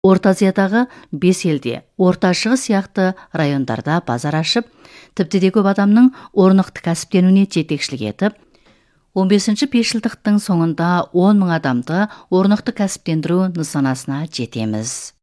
Орта Азиядағы 5 елде, Орта Шығыс сияқты райондарда базар ашып, тіпті де көп адамның орнықты кәсіптенуіне жетекшілік етіп, 15-ші бесжылдықтың соңында 10 мың адамды орнықты кәсіптендіру нысанасына жетеміз.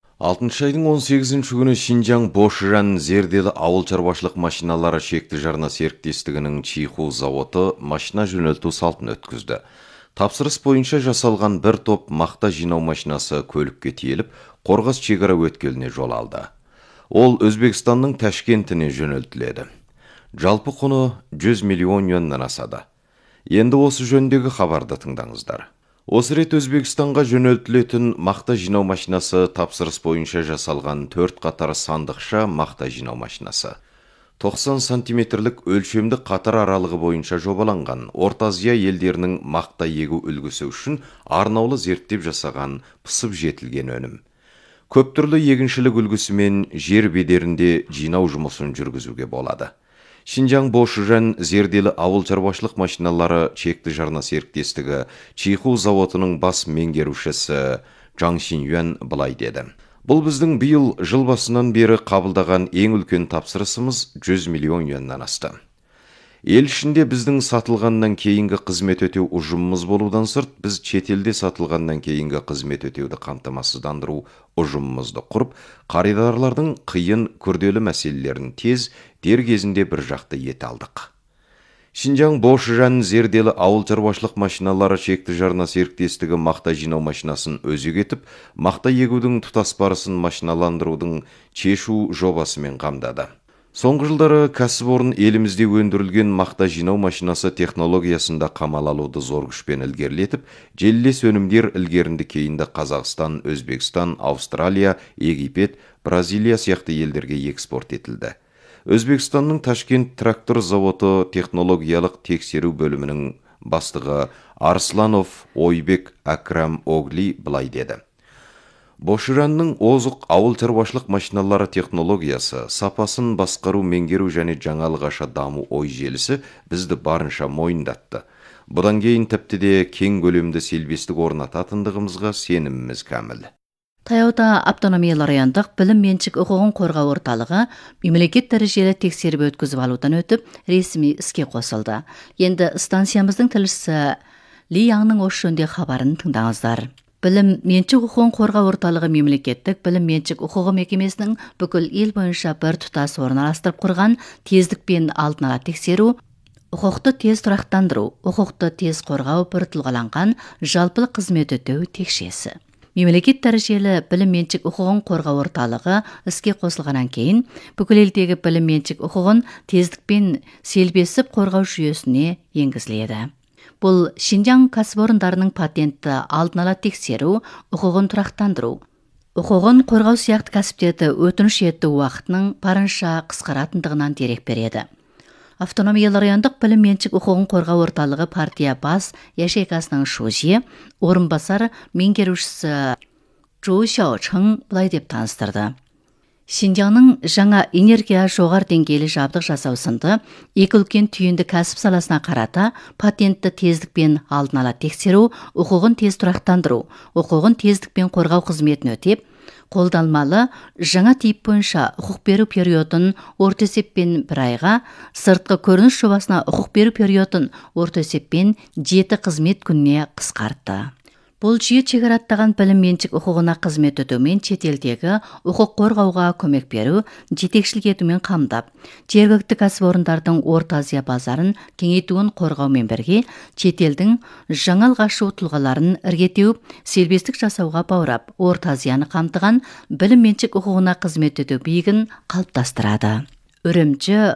6 айдың 18-ші күні Шинжаң Бошжан зерделі ауыл шаруашылық машиналары шекті жарна серіктестігінің Чиху заводы машина жөнелту салтын өткізді. Тапсырыс бойынша жасалған бір топ мақта жинау машинасы көлікке тиеліп, Қорғас шекара өткеліне жол алды. Ол Өзбекстанның Ташкентіне жөнелтіледі. Жалпы құны 100 миллион юаннан асады. Енді осы жөндегі хабарды тыңдаңыздар. Осы рет Өзбекстанға жөнелтілетін мақта жинау машинасы тапсырыс бойынша жасалған 4 қатар сандықша мақта жинау машинасы. 90 сантиметрлік өлшемді қатар аралығы бойынша жобаланған Орта Азия елдерінің мақта егу үлгісі үшін арнаулы зерттеп жасаған пысып жетілген өнім. Көп түрлі егіншілік үлгісімен жер бедерінде жинау жұмысын жүргізуге болады. Шинжаң Бошжан зерделі ауыл шаруашылық машиналары шекті жарна серіктестігі Чиху заводының бас меңгерушісі Жаң Шинюан былай деді. Бұл біздің биыл жыл басынан бері қабылдаған ең үлкен тапсырысымыз 100 миллион юаннан асты. Ел ішінде біздің сатылғаннан кейінгі қызмет өтеу ұжымымыз болудан сырт, біз шетелде сатылғаннан кейінгі қызмет өтеуді қамтамасыздандыру ұжымымызды құрып, қаридарлардың қиын күрделі мәселелерін тез, дер кезінде бір жақты ете алдық. Шинжаң Бошжан зерделі ауыл шаруашылық машиналары шекті жарна серіктестігі мақта жинау машинасын өзек етіп, мақта егудің тұтас барысын машиналандырудың шешу жобасымен қамдады. Соңғы жылдары кәсіпорын елімізде өндірілген мақта жинау машинасы технологиясында қамал алуды зор күшпен ілгерілетіп, желілес өнімдер ілгерінді кейінді Қазақстан, Өзбекстан, Австралия, Египет, Бразилия сияқты елдерге экспорт етілді. Өзбекстанның Ташкент трактор заводы технологиялық тексеру бөлімінің бастығы Арсланов Ойбек Акрам Огли былай деді. Бошжанның озық ауыл шаруашылық машиналары технологиясы, сапасын басқару меңгеру және жаңалық аша даму ой желісі бізді барынша мойындатты. Бұдан кейін тіпті де кең көлемді селбестік орнататындығымызға сеніміміз кәміл. Таяуда автономиялы райондық білім меншік құқығын қорғау орталығы мемлекет дәрежелі тексеріп өткізіп алудан өтіп, ресми іске қосылды. Енді станциямыздың тілшісі Ли Янның осы жөнде хабарын тыңдаңыздар. Білім меншік құқығын қорғау орталығы мемлекеттік білім меншік құқығы мекемесінің бүкіл ел бойынша бір тұтас орналастырып құрған тездікпен алдын ала тексеру, құқықты тез тұрақтандыру, құқықты тез қорғау бір тұлғаланған жалпылық қызмет өтеу текшесі. Мемлекет дәрежелі білім меншік құқығын қорғау орталығы іске қосылғаннан кейін бүкіл елдегі білім меншік құқығын тездікпен селбесіп қорғау жүйесіне енгізіледі. Бұл Шинжаң кәсіпорындарының патентті алдын ала тексеру, құқығын тұрақтандыру, құқығын қорғау сияқты кәсіптерді өтініш ету уақытының барынша қысқаратындығынан дерек береді. Автономиялы райондық білім меншік құқығын қорғау орталығы партия бас ячейкасының шужие, орынбасар меңгерушісі Чжу Xiaocheng былай деп таныстырды. Шинжаңның жаңа энергия жоғары деңгейлі жабдық жасау сынды екі үлкен түйінді кәсіп саласына қарата патентті тездікпен алдын ала тексеру, құқығын тез тұрақтандыру, құқығын тездікпен қорғау қызметін өтеп, қолданылмалы жаңа тип бойынша құқық беру периодын орта есеппен 1 айға, сыртқы көрініс жобасына құқық беру периодын орта есеппен 7 қызмет күніне қысқартты. Бұл жүйе шекараттаған білім меншік құқығына қызмет өтумен шетелдегі құқық қорғауға көмек беру, жетекшілік етумен қамдап, жергілікті кәсіпорындардың Орта Азия базарын кеңейтуін қорғаумен бірге, шетелдің жаңа алғашу тұлғаларын іргетеу, селбестік жасауға баурап, Орта Азияны қамтыған білім меншік құқығына қызмет өту биігін қалыптастырады. Үрімжі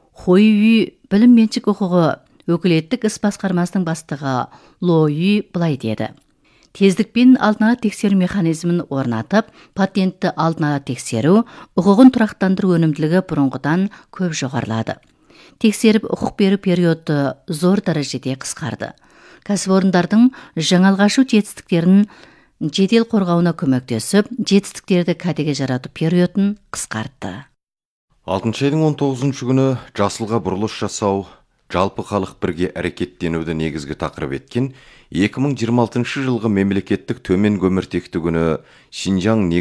Хойүй білім меншік құқығы өкілеттік іс басқармасының бастығы Лойүй былай деді. Тездікпен алдын ала тексеру механизмін орнатып, патентті алдын ала тексеру, құқығын тұрақтандыру өнімділігі бұрынғыдан көп жоғарылады. Тексеріп құқық беру периоды зор дәрежеде қысқарды. Кәсіпорындардың жаңалғашу жетістіктерін жедел қорғауына көмектесіп, жетістіктерді кәдеге жарату периодын қысқартты. 6 айдың 19 күні жасылға бұрылыш жасау жалпы халық бірге әрекеттенуді негізгі тақырып еткен 2026 жылғы мемлекеттік төмен көміртекті күні Шинжаң